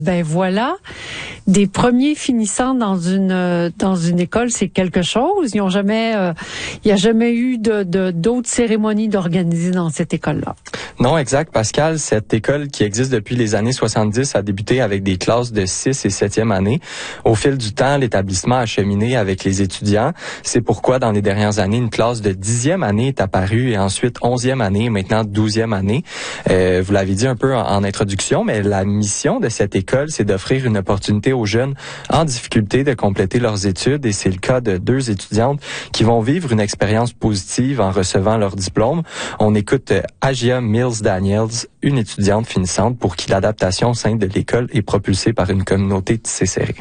Ben voilà, des premiers finissants dans une école, c'est quelque chose. Ils ont jamais, il n'y a jamais eu d'autres cérémonies d'organiser dans cette école-là. Non, exact, Pascal. Cette école qui existe depuis les années 70 a débuté avec des classes de 6 et 7e année. Au fil du temps, l'établissement a cheminé avec les étudiants. C'est pourquoi, dans les dernières années, une classe de 10e année est apparue et ensuite 11e année et maintenant 12e année. Vous l'avez dit un peu en introduction, mais la mission de cette école, c'est d'offrir une opportunité aux jeunes en difficulté de compléter leurs études et c'est le cas de 2 étudiantes qui vont vivre une expérience positive en recevant leur diplôme. On écoute Agia Mills-Daniels, une étudiante finissante pour qui l'adaptation au sein de l'école est propulsée par une communauté tissée serrée.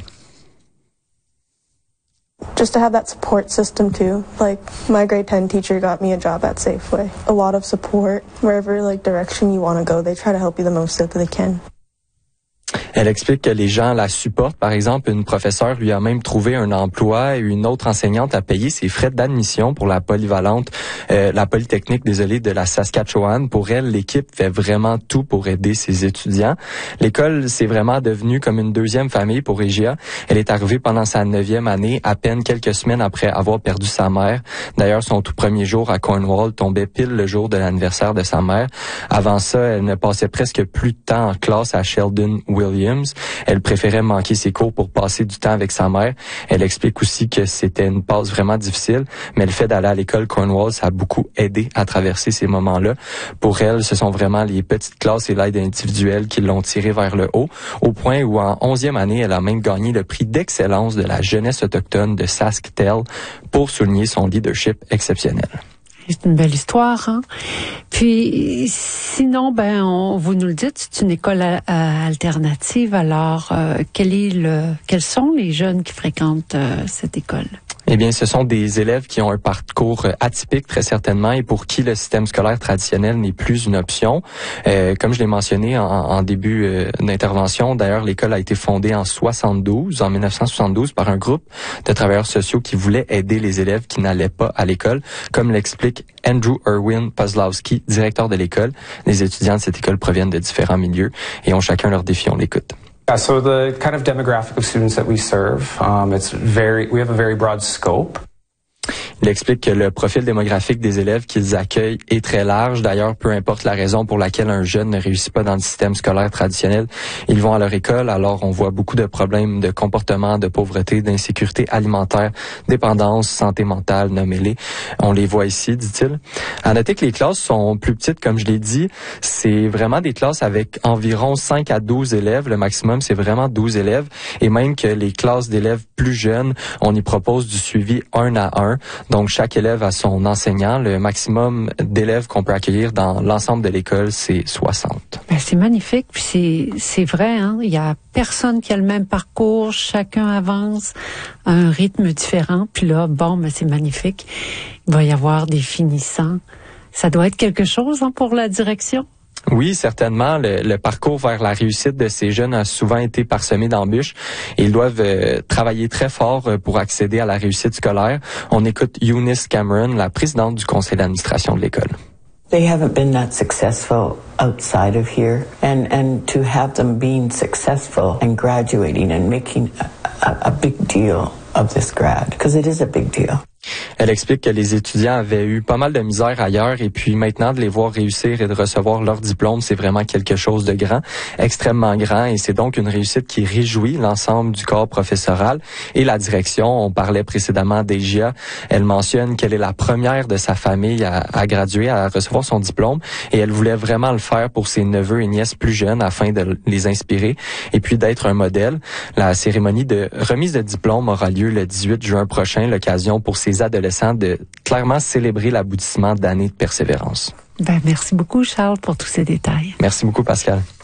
Just to have that support system too. Like my grade 10 teacher got me a job at Safeway. A lot of support. Wherever direction you want to go, they try to help you the most that they can. Elle explique que les gens la supportent. Par exemple, une professeure lui a même trouvé un emploi et une autre enseignante a payé ses frais d'admission pour la polytechnique, de la Saskatchewan. Pour elle, l'équipe fait vraiment tout pour aider ses étudiants. L'école, c'est vraiment devenu comme une deuxième famille pour Agia. Elle est arrivée pendant sa 9e année, à peine quelques semaines après avoir perdu sa mère. D'ailleurs, son tout premier jour à Cornwall tombait pile le jour de l'anniversaire de sa mère. Avant ça, elle ne passait presque plus de temps en classe à Sheldon Williams. Elle préférait manquer ses cours pour passer du temps avec sa mère. Elle explique aussi que c'était une passe vraiment difficile, mais le fait d'aller à l'école Cornwall, ça a beaucoup aidé à traverser ces moments-là. Pour elle, ce sont vraiment les petites classes et l'aide individuelle qui l'ont tirée vers le haut, au point où en 11e année, elle a même gagné le prix d'excellence de la jeunesse autochtone de SaskTel pour souligner son leadership exceptionnel. C'est une belle histoire, hein? Puis, sinon, vous nous le dites, c'est une école alternative. Alors, quels sont les jeunes qui fréquentent cette école? Eh bien, ce sont des élèves qui ont un parcours atypique, très certainement, et pour qui le système scolaire traditionnel n'est plus une option. Comme je l'ai mentionné en début d'intervention, d'ailleurs, l'école a été fondée en 1972, par un groupe de travailleurs sociaux qui voulaient aider les élèves qui n'allaient pas à l'école, comme l'explique Andrew Irwin Pozlowski, directeur de l'école. Les étudiants de cette école proviennent de différents milieux et ont chacun leur défi. On l'écoute. So the kind of demographic of students that we serve, we have a very broad scope. Il explique que le profil démographique des élèves qu'ils accueillent est très large. D'ailleurs, peu importe la raison pour laquelle un jeune ne réussit pas dans le système scolaire traditionnel, ils vont à leur école. Alors, on voit beaucoup de problèmes de comportement, de pauvreté, d'insécurité alimentaire, dépendance, santé mentale, nommez-les. On les voit ici, dit-il. À noter que les classes sont plus petites, comme je l'ai dit. C'est vraiment des classes avec environ 5 à 12 élèves. Le maximum, c'est vraiment 12 élèves. Et même que les classes d'élèves plus jeunes, on y propose du suivi 1 à 1. Donc, chaque élève a son enseignant. Le maximum d'élèves qu'on peut accueillir dans l'ensemble de l'école, c'est 60. C'est magnifique. Puis c'est vrai, hein. Il y a personne qui a le même parcours. Chacun avance à un rythme différent. Puis là, c'est magnifique. Il va y avoir des finissants. Ça doit être quelque chose, hein, pour la direction. Oui, certainement. Le parcours vers la réussite de ces jeunes a souvent été parsemé d'embûches. Ils doivent travailler très fort pour accéder à la réussite scolaire. On écoute Eunice Cameron, la présidente du conseil d'administration de l'école. They haven't been that successful outside of here, and to have them being successful and graduating and making a big deal of this grad, because it is a big deal. Elle explique que les étudiants avaient eu pas mal de misère ailleurs et puis maintenant de les voir réussir et de recevoir leur diplôme, c'est vraiment quelque chose de grand, extrêmement grand et c'est donc une réussite qui réjouit l'ensemble du corps professoral et la direction. On parlait précédemment d'Agia. Elle mentionne qu'elle est la première de sa famille à graduer, à recevoir son diplôme et elle voulait vraiment le faire pour ses neveux et nièces plus jeunes afin de les inspirer et puis d'être un modèle. La cérémonie de remise de diplôme aura lieu le 18 juin prochain, l'occasion pour ces adolescents de clairement célébrer l'aboutissement d'années de persévérance. Merci beaucoup, Charles, pour tous ces détails. Merci beaucoup, Pascal.